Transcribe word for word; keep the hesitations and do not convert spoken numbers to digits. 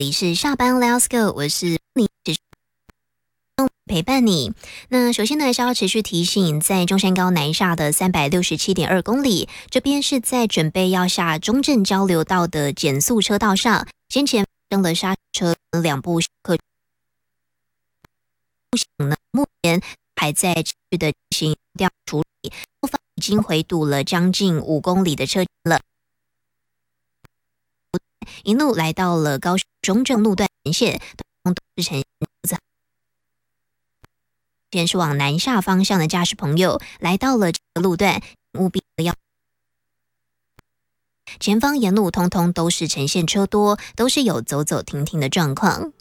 里是下班 Let's Go， 我是你陪伴你。那首先呢，是要持续提醒，在中山高南下的三百六十七点二公里，这边是在准备要下中正交流道的减速车道上，先前发生了刹车，两部客行呢，目前还在持续的进行调处理，后方已经回堵了将近五公里的车了。一路来到了高雄中正路段沿线，都是呈现先是往南下方向的驾驶朋友来到了这个路段，务必要前方沿路通通都是呈现车多，都是有走走停停的状况。